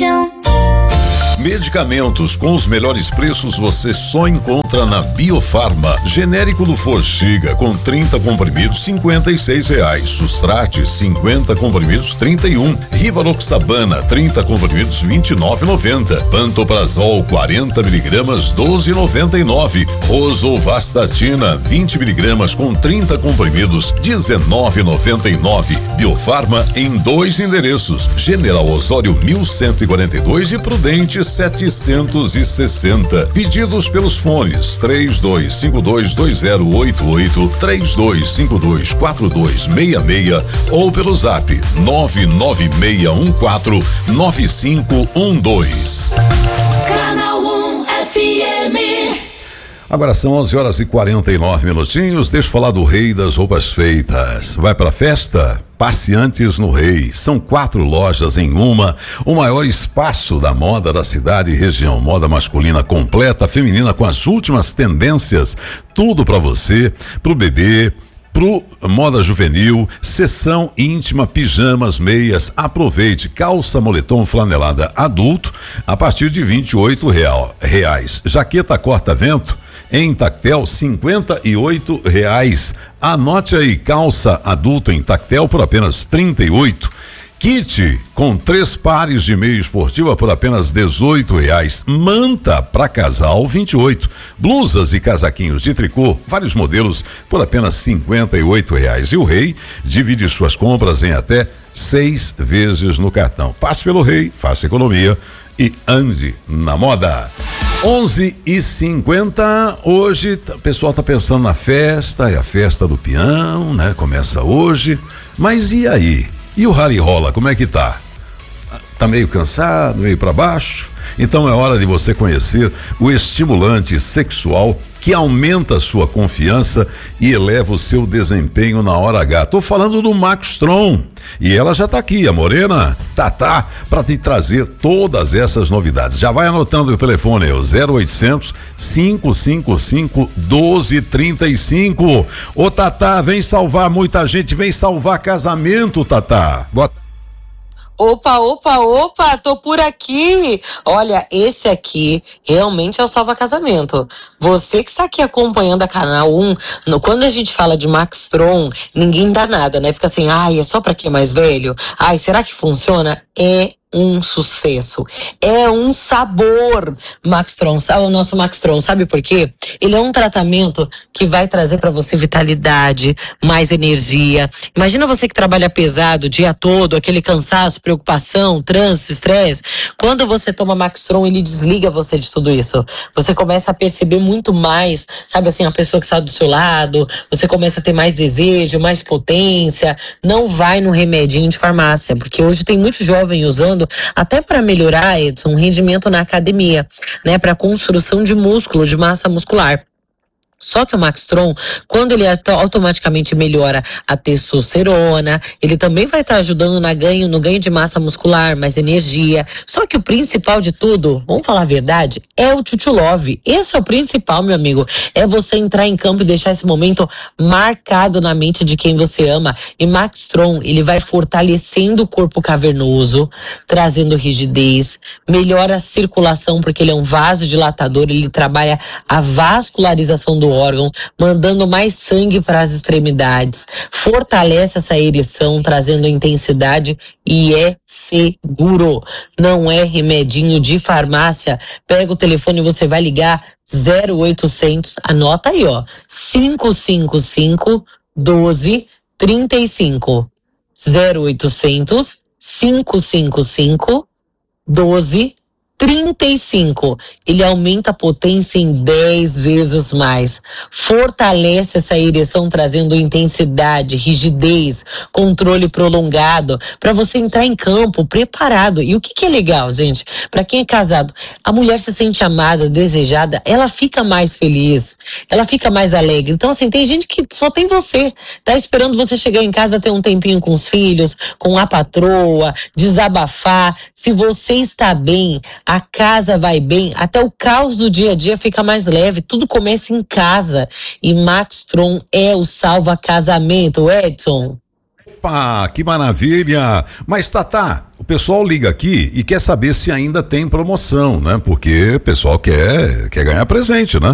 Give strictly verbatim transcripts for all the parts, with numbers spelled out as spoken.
paixão. Medicamentos com os melhores preços você só encontra na Biofarma. Genérico do Forxiga com trinta comprimidos, cinquenta e seis reais. Sustrate, cinquenta comprimidos, trinta e um. Rivaroxabana, trinta comprimidos, vinte e nove e noventa. Pantoprazol, quarenta miligramas, doze e noventa e nove. Rosuvastatina, vinte miligramas com trinta comprimidos, dezenove e noventa e nove. Biofarma em dois endereços: General Osório mil cento e quarenta e dois e Prudente setecentos e sessenta. Pedidos pelos fones três dois cinco dois dois zero oito oito, três dois cinco dois quatro dois seis seis ou pelo zap nove nove seis um quatro nove cinco um dois. Canal um F M. Agora são onze horas e quarenta e nove minutinhos. Deixa eu falar do Rei das Roupas Feitas. Vai pra festa? Passe antes no Rei. São quatro lojas em uma. O maior espaço da moda da cidade e região. Moda masculina completa, feminina com as últimas tendências. Tudo pra você, pro bebê, pro moda juvenil, sessão íntima, pijamas, meias. Aproveite. Calça moletom flanelada adulto a partir de vinte e oito real, reais. Jaqueta corta-vento em tactel, cinquenta e oito reais. Anote aí, calça adulto em tactel por apenas trinta e oito. Kit com três pares de meio esportiva por apenas dezoito reais. Manta para casal, vinte e oito. Blusas e casaquinhos de tricô, vários modelos por apenas cinquenta e oito reais. E o Rei divide suas compras em até seis vezes no cartão. Passe pelo Rei, faça economia e ande na moda. onze e cinquenta. Hoje o pessoal tá pensando na festa, é a festa do peão, né? Começa hoje. Mas e aí? E o rally rola, como é que tá? Tá meio cansado, meio para baixo? Então é hora de você conhecer o estimulante sexual que aumenta a sua confiança e eleva o seu desempenho na hora H. Tô falando do Maxtron. E ela já tá aqui, a Morena Tatá, para te trazer todas essas novidades. Já vai anotando o telefone, é o zero oitocentos, cinco cinco cinco, doze trinta e cinco. Ô Tatá, vem salvar muita gente, vem salvar casamento, Tatá. Boa Opa, opa, opa, tô por aqui. Olha, esse aqui realmente é o Salva Casamento. Você que está aqui acompanhando a Canal um, no, quando a gente fala de Maxtron, ninguém dá nada, né? Fica assim, ai, é só pra quem é mais velho? Ai, será que funciona? É um sucesso, é um sabor. Maxtron, o nosso Maxtron, sabe por quê? Ele é um tratamento que vai trazer para você vitalidade, mais energia. Imagina você que trabalha pesado o dia todo, aquele cansaço, preocupação, trânsito, estresse. Quando você toma Maxtron, ele desliga você de tudo isso. Você começa a perceber muito mais, sabe assim, a pessoa que está do seu lado, você começa a ter mais desejo, mais potência. Não vai no remedinho de farmácia, porque hoje tem muito jovem usando até para melhorar, Edson, o rendimento na academia, né, para construção de músculo, de massa muscular. Só que o Maxtron, quando ele automaticamente melhora a testosterona, ele também vai estar ajudando na ganho, no ganho de massa muscular, mais energia. Só que o principal de tudo, vamos falar a verdade, é o Tchutchu Love. Esse é o principal, meu amigo. É você entrar em campo e deixar esse momento marcado na mente de quem você ama. E Maxtron, ele vai fortalecendo o corpo cavernoso, trazendo rigidez, melhora a circulação, porque ele é um vasodilatador, ele trabalha a vascularização do órgão, mandando mais sangue para as extremidades, fortalece essa ereção, trazendo intensidade e é seguro. Não é remedinho de farmácia. Pega o telefone e você vai ligar zero oitocentos, anota aí, ó, cinco cinco cinco, doze trinta e cinco. zero oitocentos, cinco cinco cinco, doze trinta e cinco. Ele aumenta a potência em dez vezes mais. Fortalece essa ereção, trazendo intensidade, rigidez, controle prolongado, para você entrar em campo preparado. E o que que é legal, gente? Para quem é casado, a mulher se sente amada, desejada, ela fica mais feliz, ela fica mais alegre. Então, assim, tem gente que só tem você, tá esperando você chegar em casa, ter um tempinho com os filhos, com a patroa, desabafar. Se você está bem, a casa vai bem, até o caos do dia a dia fica mais leve, tudo começa em casa. E Maxtron é o salva casamento, Edson. Opa, que maravilha! Mas, Tatá, o pessoal liga aqui e quer saber se ainda tem promoção, né? Porque o pessoal quer, quer ganhar presente, né?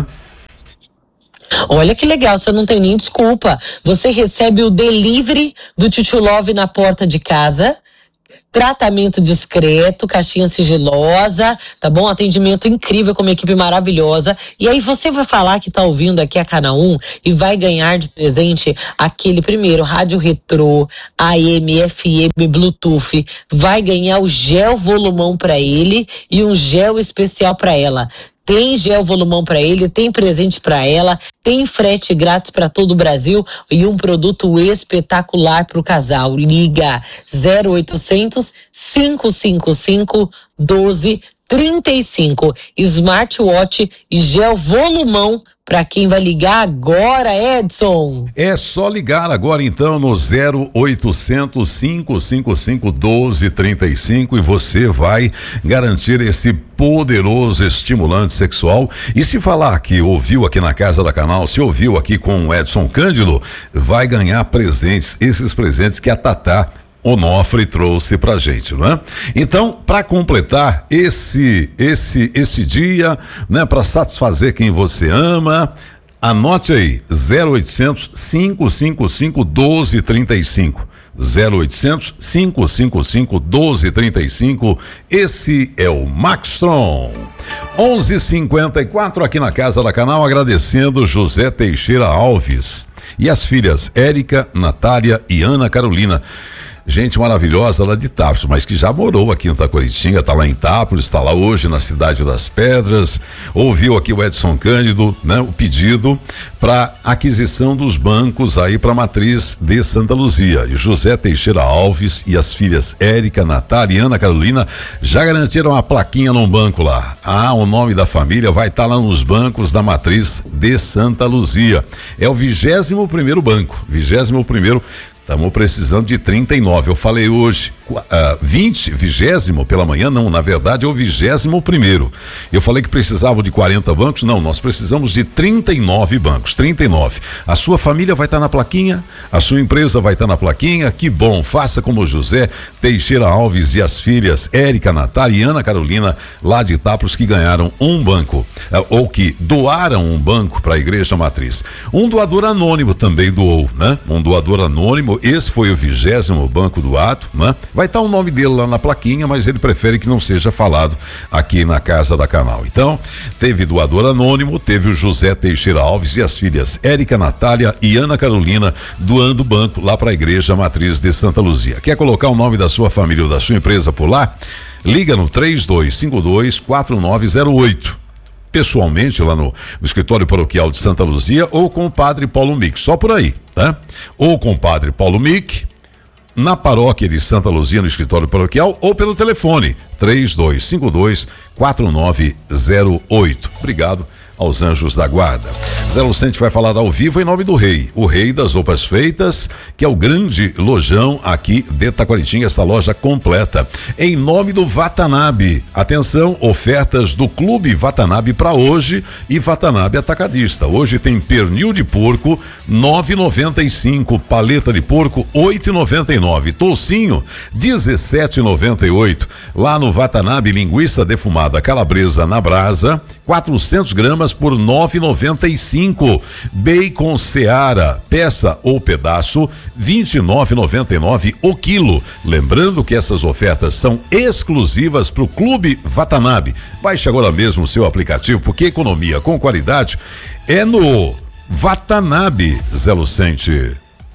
Olha que legal, você não tem nem desculpa. Você recebe o delivery do Tchutchu Love na porta de casa. Tratamento discreto, caixinha sigilosa, tá bom? Atendimento incrível com uma equipe maravilhosa. E aí você vai falar que tá ouvindo aqui a Canal um e vai ganhar de presente aquele primeiro rádio retrô, A M, F M, Bluetooth. Vai ganhar o gel volumão pra ele e um gel especial pra ela. Tem gel volumão para ele, tem presente para ela, tem frete grátis para todo o Brasil e um produto espetacular para o casal. Liga zero oitocentos, cinco cinco cinco, doze trinta e cinco. Smartwatch e gel volumão para quem vai ligar agora, Edson. É só ligar agora então no zero oitocentos, cinco cinco cinco, doze trinta e cinco e você vai garantir esse poderoso estimulante sexual. E se falar que ouviu aqui na Casa da Canal, se ouviu aqui com o Edson Cândido, vai ganhar presentes, esses presentes que a Tatá Onofre trouxe pra gente, né? Então, para completar esse esse esse dia, né, para satisfazer quem você ama, anote aí zero oitocentos, cinco cinco cinco, doze trinta e cinco. zero oitocentos, cinco cinco cinco, doze trinta e cinco. Esse é o Maxtron. onze e cinquenta e quatro aqui na Casa da Canal, agradecendo José Teixeira Alves e as filhas Érica, Natália e Ana Carolina. Gente maravilhosa lá de Itápolis, mas que já morou aqui em Taquaritinga, tá lá em Itápolis, está lá hoje na Cidade das Pedras. Ouviu aqui o Edson Cândido, né? O pedido para aquisição dos bancos aí para a matriz de Santa Luzia. E José Teixeira Alves e as filhas Érica, Natália e Ana Carolina já garantiram a plaquinha num banco lá. Ah, o nome da família vai estar tá lá nos bancos da matriz de Santa Luzia. É o vigésimo primeiro banco, vigésimo primeiro. Estamos precisando de trinta e nove. Eu falei hoje, uh, vinte, vigésimo pela manhã, não, na verdade é o vigésimo primeiro. Eu falei que precisava de quarenta bancos, não, nós precisamos de trinta e nove bancos, trinta e nove. A sua família vai estar tá na plaquinha, a sua empresa vai estar tá na plaquinha, que bom, faça como José Teixeira Alves e as filhas Érica, Natália e Ana Carolina, lá de Itápolis, que ganharam um banco, uh, ou que doaram um banco para a Igreja Matriz. Um doador anônimo também doou, né? Um doador anônimo. Esse foi o vigésimo banco do ato, né? Vai estar o nome dele lá na plaquinha, mas ele prefere que não seja falado aqui na Casa da Canal. Então, teve doador anônimo, teve o José Teixeira Alves e as filhas Érica, Natália e Ana Carolina doando banco lá para a Igreja Matriz de Santa Luzia. Quer colocar o nome da sua família ou da sua empresa por lá? Liga no três dois cinco dois, quatro nove zero oito. Pessoalmente lá no, no escritório paroquial de Santa Luzia ou com o padre Paulo Mick, só por aí, tá? Ou com o padre Paulo Mick na paróquia de Santa Luzia no escritório paroquial ou pelo telefone três dois cinco dois, quatro nove zero oito. Obrigado aos anjos da guarda. Zé Lucente vai falar ao vivo em nome do rei, o rei das roupas feitas, que é o grande lojão aqui de Taquaritinga, essa loja completa. Em nome do Watanabe, atenção, ofertas do Clube Watanabe para hoje e Watanabe Atacadista. Hoje tem pernil de porco nove reais e noventa e cinco centavos, paleta de porco oito reais e noventa e nove centavos, toucinho dezessete reais e noventa e oito centavos. Lá no Watanabe, linguiça defumada calabresa na brasa, quatrocentos gramas por nove reais e noventa e cinco centavos. Bacon Seara, peça ou pedaço, vinte e nove reais e noventa e nove centavos o quilo. Lembrando que essas ofertas são exclusivas para o Clube Watanabe. Baixe agora mesmo o seu aplicativo, porque economia com qualidade é no Watanabe, Zé Lucente.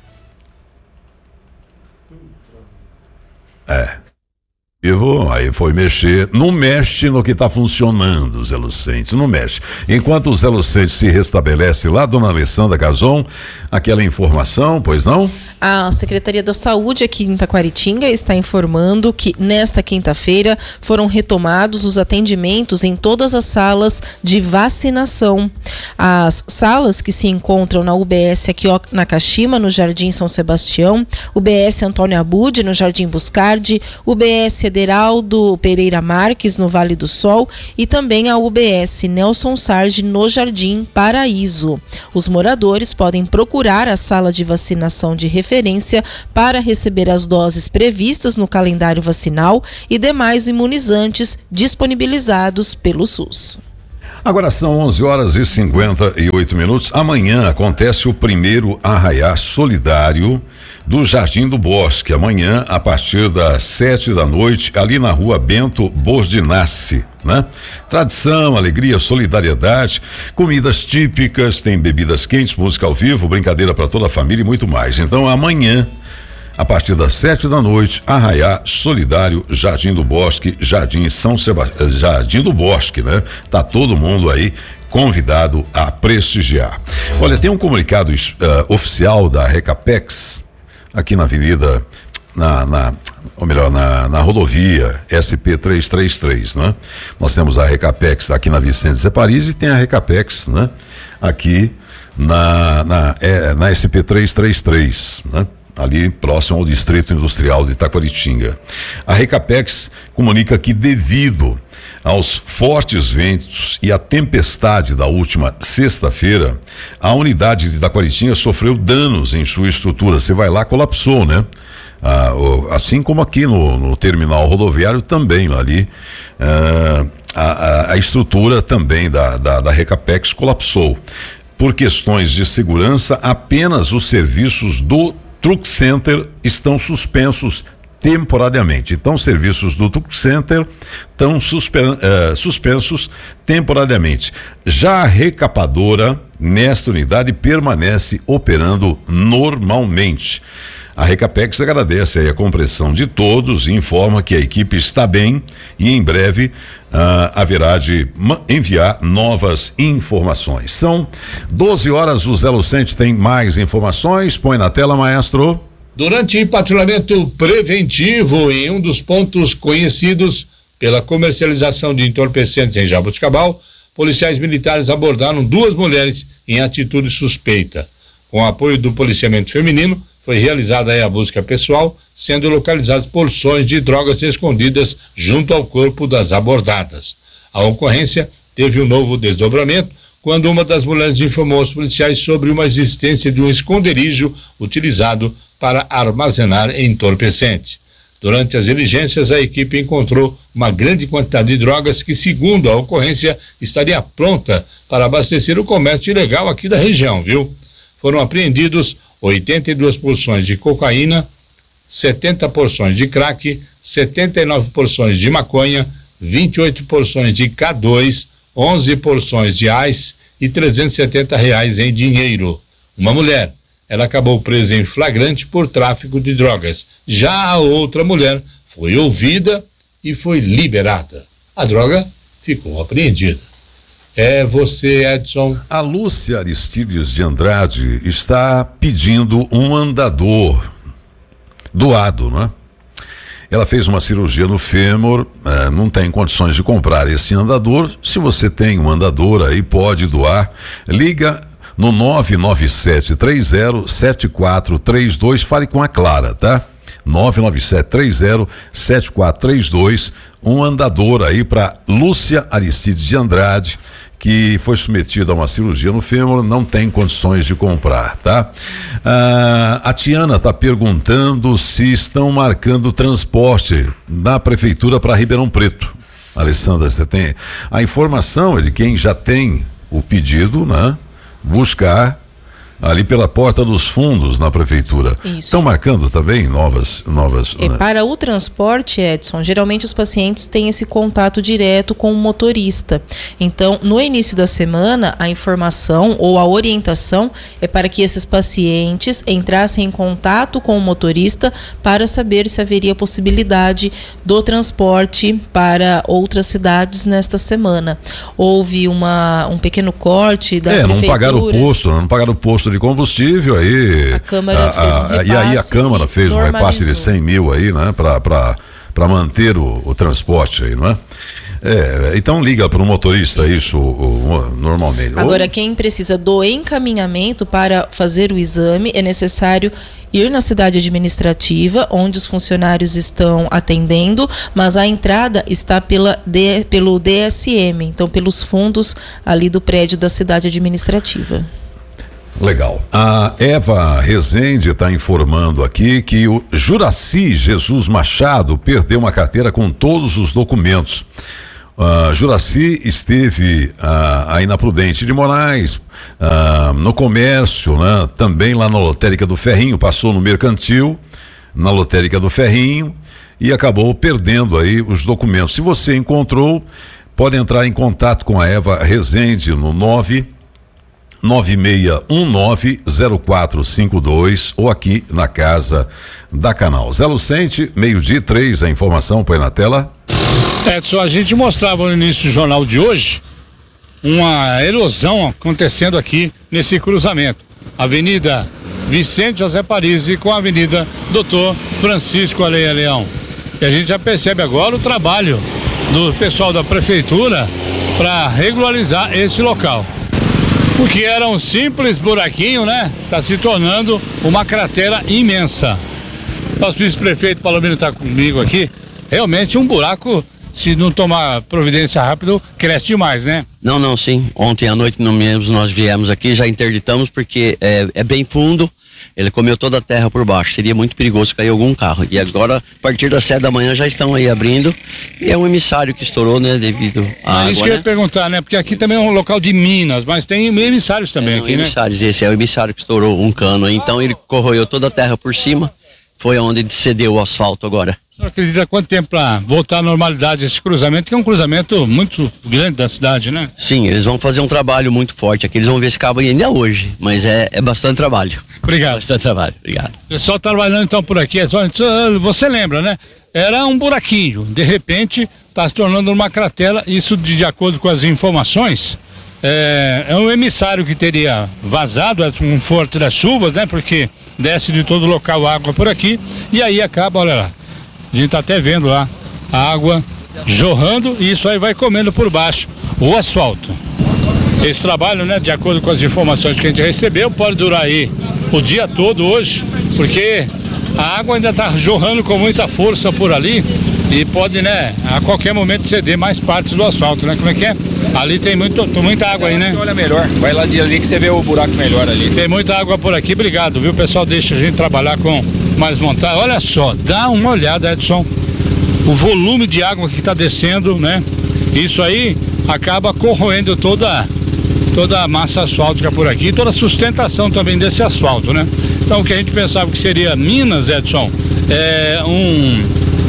É. Ivo, aí foi mexer, não mexe no que está funcionando, Zé Lucente, não mexe. Enquanto o Zé Lucente se restabelece lá, dona Alessandra Gazon, aquela informação, pois não? A Secretaria da Saúde aqui em Taquaritinga está informando que nesta quinta-feira foram retomados os atendimentos em todas as salas de vacinação. As salas que se encontram na U B S aqui na Caxima, no Jardim São Sebastião, U B S Antônio Abud, no Jardim Buscardi, U B S Federal do Pereira Marques, no Vale do Sol, e também a U B S Nelson Sarge, no Jardim Paraíso. Os moradores podem procurar a sala de vacinação de referência para receber as doses previstas no calendário vacinal e demais imunizantes disponibilizados pelo SUS. Agora são onze horas e cinquenta e oito minutos. Amanhã acontece o primeiro arraiá solidário do Jardim do Bosque. Amanhã, a partir das sete da noite, ali na rua Bento Bordinassi, né? Tradição, alegria, solidariedade, comidas típicas, tem bebidas quentes, música ao vivo, brincadeira para toda a família e muito mais. Então, amanhã, a partir das sete da noite, Arraiá Solidário, Jardim do Bosque, Jardim São Sebastião, Jardim do Bosque, né? Tá todo mundo aí convidado a prestigiar. Olha, tem um comunicado uh, oficial da Recapex aqui na avenida, na, na ou melhor, na, na rodovia S P trezentos e trinta e três, né? Nós temos a Recapex aqui na Vicente Zé Paris e tem a Recapex, né? Aqui na, na, é, na S P trezentos e trinta e três, né? Ali próximo ao Distrito Industrial de Itaquaritinga. A Recapex comunica que, devido aos fortes ventos e à tempestade da última sexta-feira, a unidade de Itaquaritinga sofreu danos em sua estrutura. Você vai lá, colapsou, né? Ah, assim como aqui no, no terminal rodoviário também, ali, ah, a, a estrutura também da, da, da Recapex colapsou. Por questões de segurança, apenas os serviços do Truck Center estão suspensos temporariamente. Então, os serviços do Truck Center estão suspen, uh, suspensos temporariamente. Já a recapadora, nesta unidade, permanece operando normalmente. A Recapex agradece aí a compreensão de todos e informa que a equipe está bem e em breve uh, haverá de enviar novas informações. São doze horas, o Zé Lucente tem mais informações. Põe na tela, maestro. Durante patrulhamento preventivo em um dos pontos conhecidos pela comercialização de entorpecentes em Jaboticabal, policiais militares abordaram duas mulheres em atitude suspeita. Com o apoio do policiamento feminino, foi realizada aí a busca pessoal, sendo localizadas porções de drogas escondidas junto ao corpo das abordadas. A ocorrência teve um novo desdobramento quando uma das mulheres informou aos policiais sobre uma existência de um esconderijo utilizado para armazenar entorpecente. Durante as diligências, a equipe encontrou uma grande quantidade de drogas que, segundo a ocorrência, estaria pronta para abastecer o comércio ilegal aqui da região, viu? Foram apreendidos oitenta e duas porções de cocaína, setenta porções de crack, setenta e nove porções de maconha, vinte e oito porções de K dois, onze porções de ice e trezentos e setenta reais em dinheiro. Uma mulher, ela acabou presa em flagrante por tráfico de drogas. Já a outra mulher foi ouvida e foi liberada. A droga ficou apreendida. É você, Edson. A Lúcia Aristides de Andrade está pedindo um andador doado, né? Ela fez uma cirurgia no fêmur, eh, não tem condições de comprar esse andador. Se você tem um andador aí, pode doar. Liga no nove nove sete três zero sete quatro três dois, fale com a Clara, tá? nove nove sete três zero sete quatro três dois, um andador aí para Lúcia Aristides de Andrade, que foi submetida a uma cirurgia no fêmur, não tem condições de comprar, tá? Ah, a Tiana tá perguntando se estão marcando transporte na prefeitura para Ribeirão Preto. Alessandra, você tem a informação de quem já tem o pedido, né? Buscar ali pela porta dos fundos na prefeitura. Estão marcando também novas novas E né? Para o transporte, Edson, geralmente os pacientes têm esse contato direto com o motorista. Então, no início da semana, a informação ou a orientação é para que esses pacientes entrassem em contato com o motorista para saber se haveria possibilidade do transporte para outras cidades nesta semana. Houve uma, um pequeno corte da é, prefeitura. não pagaram o posto, não pagaram o posto de combustível, aí a Câmara a, fez um repasse, e aí a Câmara fez um repasse de cem mil aí, né, para para manter o, o transporte aí, não é? É, então liga para o motorista isso, o, o, normalmente. Agora, Ou... quem precisa do encaminhamento para fazer o exame, é necessário ir na cidade administrativa, onde os funcionários estão atendendo, mas a entrada está pela D, pelo D S M, então pelos fundos ali do prédio da cidade administrativa. Legal. A Eva Rezende está informando aqui que o Juraci Jesus Machado perdeu uma carteira com todos os documentos. Uh, Juraci esteve uh, aí na Prudente de Moraes, uh, no comércio, né? Também lá na Lotérica do Ferrinho, passou no Mercantil, na Lotérica do Ferrinho e acabou perdendo aí os documentos. Se você encontrou, pode entrar em contato com a Eva Rezende no nove nove seis um nove zero quatro cinco dois ou aqui na casa da Canal. Zé Lucente, meio-dia e três, a informação põe na tela. Edson, a gente mostrava no início do jornal de hoje uma erosão acontecendo aqui nesse cruzamento. Avenida Vicente José Parisi com a Avenida Doutor Francisco Aleia Leão. E a gente já percebe agora o trabalho do pessoal da prefeitura para regularizar esse local. O que era um simples buraquinho, né? Está se tornando uma cratera imensa. Nosso vice-prefeito Palomino está comigo aqui. Realmente um buraco, se não tomar providência rápido, cresce demais, né? Não, não, sim. Ontem à noite não mesmo nós viemos aqui, já interditamos porque é, é bem fundo. Ele comeu toda a terra por baixo, seria muito perigoso cair algum carro. E agora, a partir das sete da manhã, já estão aí abrindo. E é um emissário que estourou, né, devido à água. É isso que eu ia perguntar, né? Porque aqui também é um local de minas, mas tem emissários também é, aqui, emissários, né? Esse é o emissário que estourou um cano aí. Então ele corroeu toda a terra por cima. Foi onde cedeu o asfalto agora. O senhor acredita quanto tempo para voltar à normalidade esse cruzamento, que é um cruzamento muito grande da cidade, né? Sim, eles vão fazer um trabalho muito forte aqui, eles vão ver se acaba ainda hoje, mas é, é bastante trabalho. Obrigado. Bastante trabalho, obrigado. Pessoal trabalhando então por aqui, você lembra, né? Era um buraquinho, de repente está se tornando uma cratera, isso de, de acordo com as informações, é, é um emissário que teria vazado, é um forte das chuvas, né? Porque desce de todo local água por aqui e aí acaba, olha lá. A gente tá até vendo lá a água jorrando e isso aí vai comendo por baixo o asfalto. Esse trabalho, né, de acordo com as informações que a gente recebeu, pode durar aí o dia todo hoje, porque a água ainda tá jorrando com muita força por ali e pode, né, a qualquer momento ceder mais partes do asfalto, né? Como é que é? Ali tem muito, muita água aí, né? Você olha melhor, vai lá de ali que você vê o buraco melhor ali. Tem muita água por aqui, obrigado, viu, pessoal? Deixa a gente trabalhar com mais vontade. Olha só, dá uma olhada, Edson, o volume de água que está descendo, né? Isso aí acaba corroendo toda, toda a massa asfáltica por aqui, toda a sustentação também desse asfalto, né? Então o que a gente pensava que seria Minas, Edson, é um,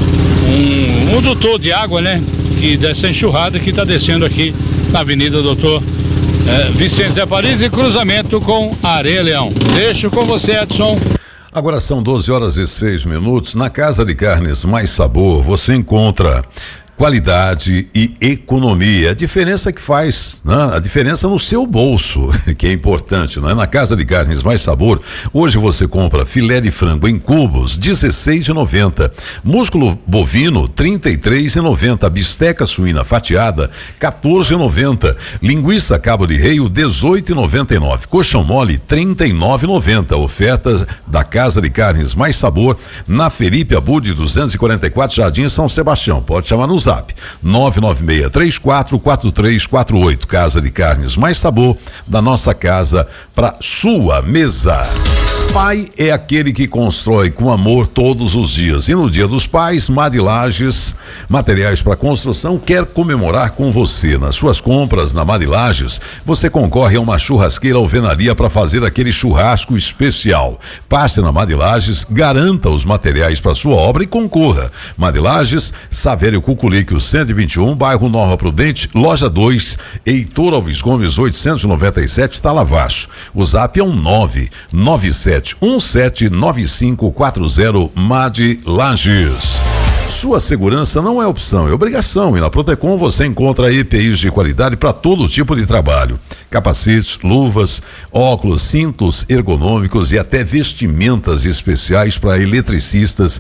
um, um dutor de água, né? Que dessa enxurrada que está descendo aqui na Avenida Doutor é, Vicente Zé Paris e cruzamento com Areia Leão. Deixo com você, Edson. Agora são doze horas e seis minutos. Na Casa de Carnes Mais Sabor você encontra qualidade e economia. A diferença que faz, né? A diferença no seu bolso, que é importante, né? Na Casa de Carnes Mais Sabor, hoje você compra filé de frango em cubos, dezesseis e noventa, músculo bovino, trinta e três e noventa, bisteca suína fatiada, quatorze e noventa, linguiça cabo de rei, dezoito e noventa e nove, coxão mole, trinta e nove e noventa. Ofertas da Casa de Carnes Mais Sabor na Felipe Abud duzentos e quarenta e quatro, Jardim São Sebastião. Pode chamar no Zap nove nove seis três quatro quatro três quatro oito. Casa de Carnes Mais Sabor, da nossa casa para sua mesa. Pai é aquele que constrói com amor todos os dias. E no Dia dos Pais, Madi Lages, materiais para construção, quer comemorar com você. Nas suas compras na Madi Lages, você concorre a uma churrasqueira alvenaria para fazer aquele churrasco especial. Passe na Madi Lages, garanta os materiais para sua obra e concorra. Madi Lages, Savério Cuculique, cento e vinte e um, bairro Nova Prudente, loja dois, Heitor Alves Gomes, oitocentos e noventa e sete, Talavaço. O Zap é um nove nove sete um sete nove cinco quatro zero, Madi Lages. Sua segurança não é opção, é obrigação, e na Protecom você encontra E P Is de qualidade para todo tipo de trabalho. Capacetes, luvas, óculos, cintos ergonômicos e até vestimentas especiais para eletricistas,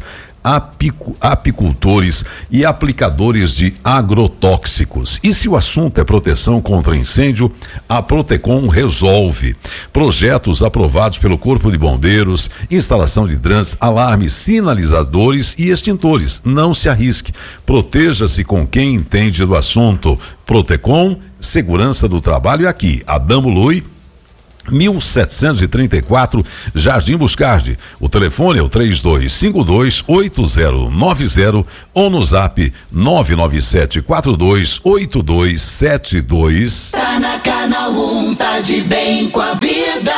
apicu, apicultores e aplicadores de agrotóxicos. E se o assunto é proteção contra incêndio, a Protecon resolve. Projetos aprovados pelo Corpo de Bombeiros, instalação de hidrantes, alarmes, sinalizadores e extintores. Não se arrisque. Proteja-se com quem entende do assunto. Protecon, segurança do trabalho, é aqui. Adamo Lui, mil setecentos e trinta e quatro, Jardim Buscardi. O telefone é o três dois cinco dois oito zero nove zero ou no zap nove nove sete quatro dois oito dois sete dois. Tá na Canal um, tá de bem com a vida.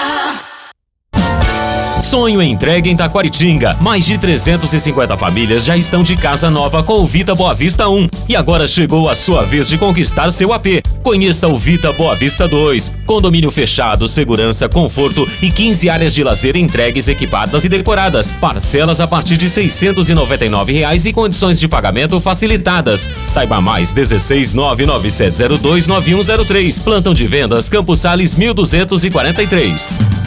Sonho entregue em Taquaritinga. Mais de trezentas e cinquenta famílias já estão de casa nova com o Vita Boa Vista um. E agora chegou a sua vez de conquistar seu A P. Conheça o Vita Boa Vista dois. Condomínio fechado, segurança, conforto e quinze áreas de lazer entregues, equipadas e decoradas. Parcelas a partir de seiscentos e noventa e nove reais e condições de pagamento facilitadas. Saiba mais, dezesseis nove nove sete zero dois nove um zero três. Plantão de vendas Campos Sales mil duzentos e quarenta e três.